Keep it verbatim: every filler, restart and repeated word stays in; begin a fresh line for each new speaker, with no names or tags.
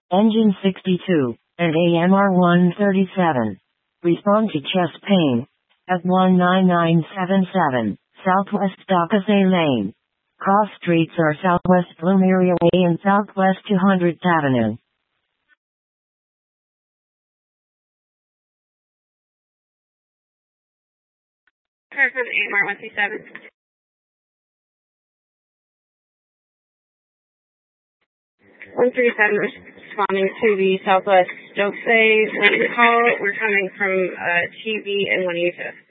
Engine sixty-two, and A M R one thirty-seven. Respond to chest pain. At one nine nine seven seven, Southwest Docasay Lane. Cross streets are Southwest Plumeria Way and Southwest two hundredth Avenue.
Person A M R one thirty-seven. one thirty-seven responding to the Southwest Docasay Lane call. We're coming from uh, T V and one eighty-fifth.